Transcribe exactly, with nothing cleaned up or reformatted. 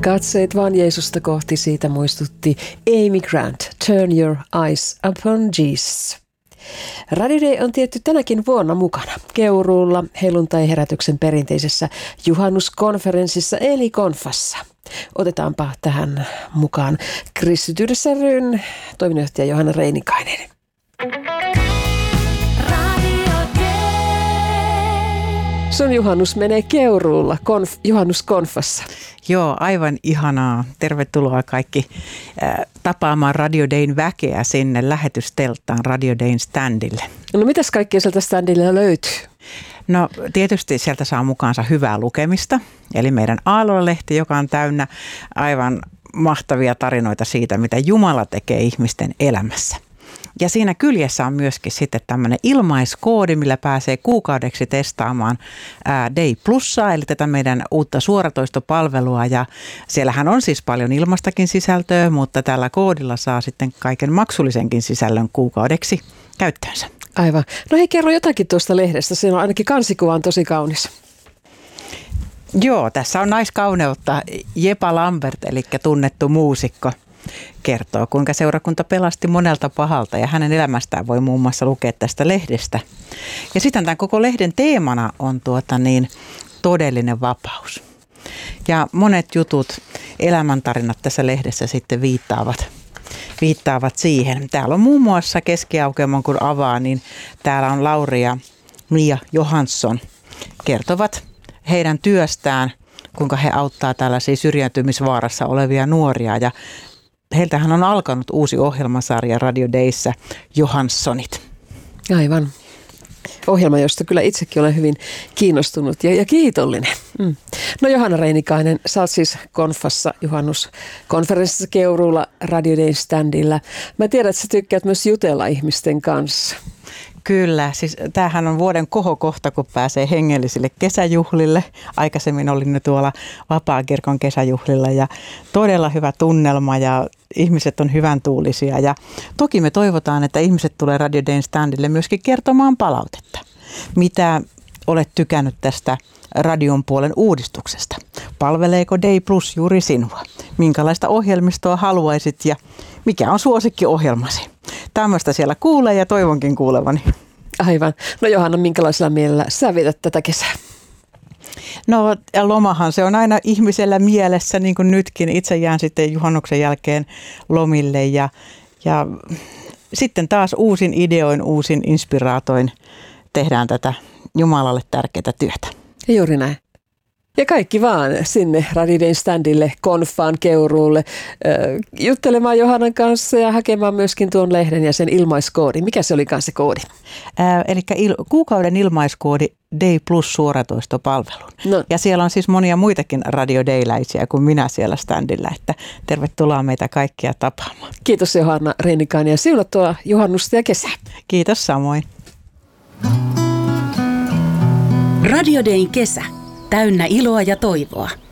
Katseet vaan Jeesusta kohti, siitä muistutti Amy Grant. Turn your eyes upon Jesus. Radio Day on tietty tänäkin vuonna mukana Keuruulla helluntai-herätyksen perinteisessä juhannuskonferenssissa eli konfassa. Otetaanpa tähän mukaan Kristityydessä ry:n toiminnanjohtaja Johanna Reinikainen. Sun juhannus menee Keuruulla, konf, juhannuskonfassa. Joo, aivan ihanaa. Tervetuloa kaikki äh, tapaamaan Radio Dayn väkeä sinne lähetysteltaan Radio Dayn standille. No mitäs kaikkea sieltä standilla löytyy? No tietysti sieltä saa mukaansa hyvää lukemista, eli meidän Aaltola-lehti, joka on täynnä aivan mahtavia tarinoita siitä, mitä Jumala tekee ihmisten elämässä. Ja siinä kyljessä on myöskin sitten tämmöinen ilmaiskoodi, millä pääsee kuukaudeksi testaamaan Day Plussaa, eli tätä meidän uutta suoratoistopalvelua. Ja siellähän on siis paljon ilmastakin sisältöä, mutta tällä koodilla saa sitten kaiken maksullisenkin sisällön kuukaudeksi käyttöönsä. Aivan. No hei, kerro jotakin tuosta lehdestä. Siinä on ainakin kansikuva on tosi kaunis. Joo, tässä on naiskauneutta. Jepa Lambert, eli tunnettu muusikko, kertoo, kuinka seurakunta pelasti monelta pahalta ja hänen elämästään voi muun muassa lukea tästä lehdestä. Ja sitten tämän koko lehden teemana on tuota niin, todellinen vapaus. Ja monet jutut, elämäntarinat tässä lehdessä sitten viittaavat, viittaavat siihen. Täällä on muun muassa keskiaukeamon, kun avaa, niin täällä on Lauri ja Mia Johansson kertovat heidän työstään, kuinka he auttaa tällaisia syrjäytymisvaarassa olevia nuoria. Ja heiltähän on alkanut uusi ohjelmasarja Radio Dayssä, Johanssonit. Aivan. Ohjelma, josta kyllä itsekin olen hyvin kiinnostunut ja, ja kiitollinen. Mm. No Johanna Reinikainen, sä oot siis konfassa juhannuskonferenssissa Keuruulla Radio Dayn standilla. Mä tiedän, että sä tykkäät myös jutella ihmisten kanssa. Kyllä, siis tämähän on vuoden kohokohta, kun pääsee hengellisille kesäjuhlille. Aikaisemmin olin nyt tuolla Vapaakirkon kesäjuhlilla ja todella hyvä tunnelma ja ihmiset on hyvän tuulisia. Ja toki me toivotaan, että ihmiset tulee Radio Dayn standille myöskin kertomaan palautetta. Mitä olet tykännyt tästä radion puolen uudistuksesta? Palveleeko Day Plus juuri sinua? Minkälaista ohjelmistoa haluaisit ja mikä on suosikkiohjelmasi? Tämmöistä siellä kuulee ja toivonkin kuulevani. Aivan. No Johanna, minkälaisella mielellä sä vietät tätä kesää? No lomahan se on aina ihmisellä mielessä, niin kuin nytkin. Itse jään sitten juhannuksen jälkeen lomille ja, ja sitten taas uusin ideoin, uusin inspiraatoin tehdään tätä Jumalalle tärkeää työtä. Ja juuri näin. Ja kaikki vaan sinne Radio Dayn standille, konfaan, Keuruulle, äh, juttelemaan Johannan kanssa ja hakemaan myöskin tuon lehden ja sen ilmaiskoodin. Mikä se olikaan se koodi? Äh, eli il- kuukauden ilmaiskoodi Day Plus suoratoistopalvelun. No. Ja siellä on siis monia muitakin Radio Dayläisiä kuin minä siellä standilla, että tervetuloa meitä kaikkia tapaamaan. Kiitos Johanna Reinikainen ja siunattua juhannusta ja kesää. Kiitos samoin. Radio Dayn kesä. Täynnä iloa ja toivoa.